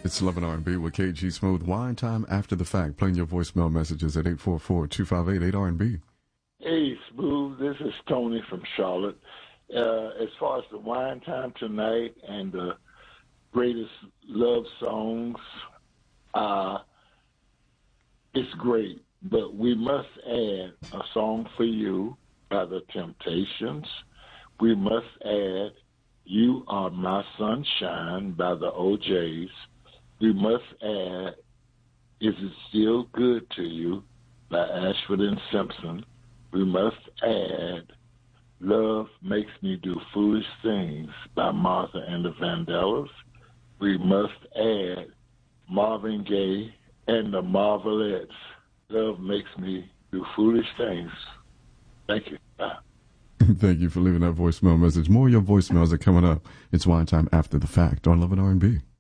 It's 11 R&B with KG Smooth. Wine time after the fact. Playing your voicemail messages at 844-258-8RB. Hey, Smooth. This is Tony from Charlotte. As far as the wine time tonight and the greatest love songs, it's great. But we must add a song for you by the Temptations. We must add You Are My Sunshine by the OJs. We must add Is It Still Good to You by Ashford and Simpson. We must add Love Makes Me Do Foolish Things by Martha and the Vandellas. We must add Marvin Gaye and the Marvelettes. Love Makes Me Do Foolish Things. Thank you. Bye. Thank you for leaving that voicemail message. More of your voicemails are coming up. It's Wine Time After the Fact on 11 R&B.